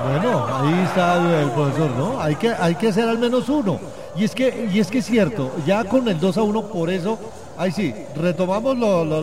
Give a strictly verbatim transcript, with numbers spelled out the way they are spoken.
Bueno, ahí está el profesor, ¿no? Hay que, hay que hacer al menos uno. Y es que, y es que es cierto, ya con el dos a uno, por eso, ahí sí, retomamos lo, lo-